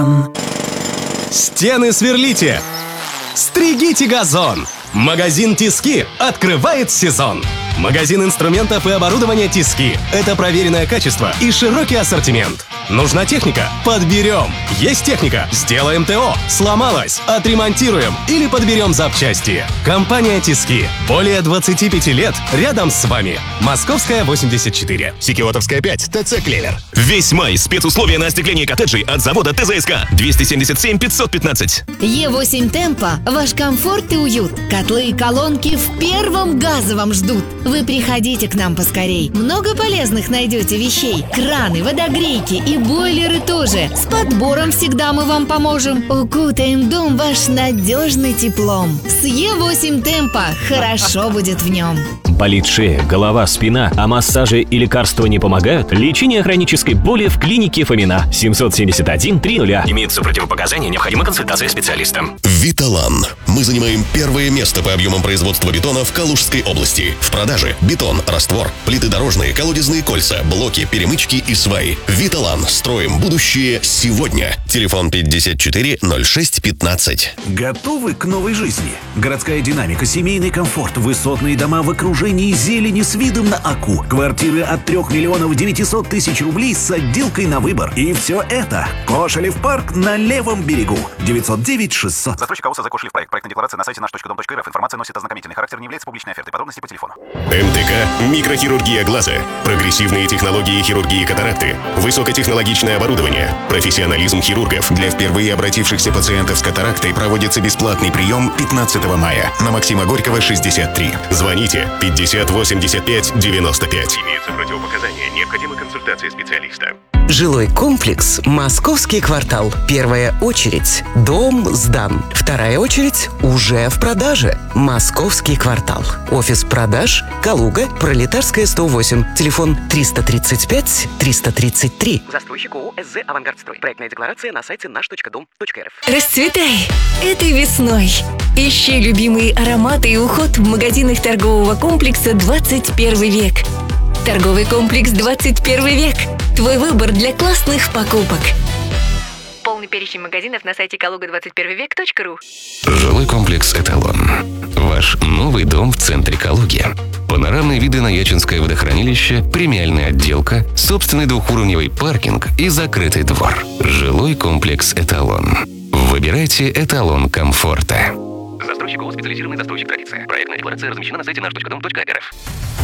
Стены сверлите! Стригите газон! Магазин «Тиски» открывает сезон! Магазин инструментов и оборудования «Тиски» — это проверенное качество и широкий ассортимент. Нужна техника? Подберем. Есть техника? Сделаем ТО. Сломалась? Отремонтируем или подберем запчасти. Компания «Тиски». Более 25 лет рядом с вами. Московская, 84. Секиотовская, 5. ТЦ «Клевер». Весь май спецусловия на остекление коттеджей от завода ТЗСК. 277 515. Е8 Темпо. Ваш комфорт и уют. Котлы и колонки в первом газовом ждут. Вы приходите к нам поскорей. Много полезных найдете вещей. Краны, водогрейки и бойлеры тоже. С подбором всегда мы вам поможем. Укутаем дом ваш надежно теплом. С Е8 Темпо хорошо будет в нем. Болит шея, голова, спина, а массажи и лекарства не помогают? Лечение хронической боли в клинике Фомина. 771-30. Имеются противопоказания, необходима консультация специалиста. Виталан. Мы занимаем первое место по объемам производства бетона в Калужской области. В продаже бетон, раствор, плиты дорожные, колодезные кольца, блоки, перемычки и сваи. Виталан. Строим будущее сегодня. Телефон 54 06 15. Готовы к новой жизни? Городская динамика, семейный комфорт, высотные дома в окружении зелени с видом на Аку. Квартиры от 3 миллионов 900 тысяч рублей с отделкой на выбор. И все это Кошелев парк на левом берегу. 909 600. Застройщик АОС за Кошелев проект. Проектная декларация на сайте наш.дом.рф. Информация носит ознакомительный характер, не является публичной офертой. Подробности по телефону. МТК. Микрохирургия глаза. Прогрессивные технологии хирургии катаракты. Высокотехнологичное оборудование. Профессионализм хирургов. Для впервые обратившихся пациентов с катарактой проводится бесплатный прием 15 мая на Максима Горького, 63. Звоните 50 85 95. Имеются противопоказания, необходима консультация специалиста. Жилой комплекс «Московский квартал». Первая очередь. Дом сдан. Вторая очередь уже в продаже. «Московский квартал». Офис продаж Калуга, Пролетарская, 108. Телефон 335 333. Застройщик ООО СЗ «Авангардстрой». Проектная декларация на сайте наш.дом.рф. Расцветай этой весной. Ищи любимые ароматы и уход в магазинах торгового комплекса «21 век». Торговый комплекс «21 век». Твой выбор для классных покупок. Полный перечень магазинов на сайте kaluga21vek.ru. Жилой комплекс «Эталон». Ваш новый дом в центре Калуги. Панорамные виды на Ячинское водохранилище, премиальная отделка, собственный двухуровневый паркинг и закрытый двор. Жилой комплекс «Эталон». Выбирайте эталон комфорта. Застройщик ООО «Специализированный застройщик Традиция». Проектная декларация размещена на сайте наш.дом.рф.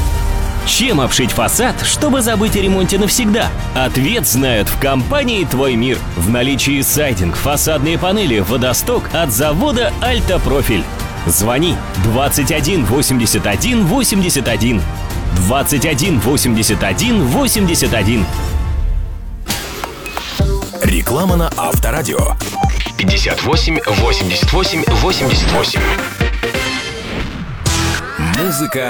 Чем обшить фасад, чтобы забыть о ремонте навсегда? Ответ знают в компании «Твой мир». В наличии сайдинг, фасадные панели, водосток от завода «Альтапрофиль». Звони 21 81 81. 21 81 81. Реклама на Авторадио. 58 88 88. Музыка